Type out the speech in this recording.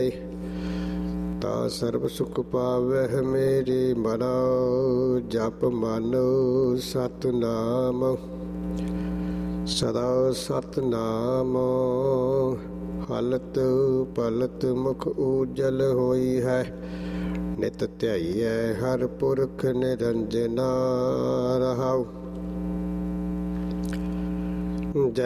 ਤਾ ਸਰਬ ਸੁਖ ਪਾਵਹਿ ਮੇਰੇ ਮਨਾ। ਜਪ ਮਨ ਸਤਨਾਮ ਸਦਾ ਸਤਨਾਮ। ਹਲਤ ਪਲਤ ਮੁਖ ਊਜਲ ਹੋਈ ਹੈ। ਨਿਤ ਧਿਆਈਐ ਹਰ ਪੁਰਖ ਨਿਰੰਜਨਾ ਰਹਾਉ।